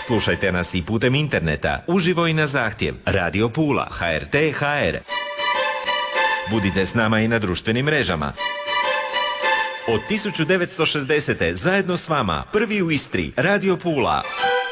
Slušajte nas i putem interneta, uživo i na zahtjev. Radio Pula, HRT HR. Budite s nama i na društvenim mrežama. Od 1960. zajedno s vama, prvi u Istri, Radio Pula.